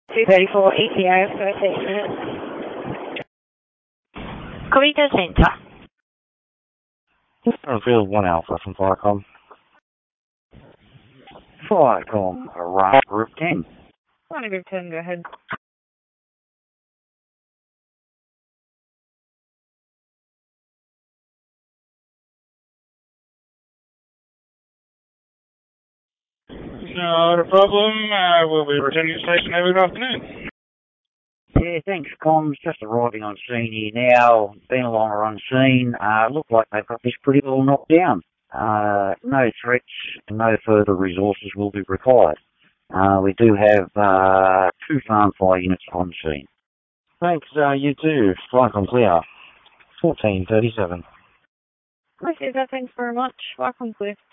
234 ETA, 13 minutes. Corridor Centre. Field 1 Alpha from Viacom. Viacom, right, Group 10. Right, Group 10, go ahead. Not a problem. We'll be returning to station every afternoon. Yeah, thanks, comms. Just arriving on scene here now. Been along on scene. Look like they've got this pretty well knocked down. No threats, no further resources will be required. We do have 2 farm fire units on scene. Thanks, you too. Viacom clear. 1437. Okay, thanks very much. Welcome, clear.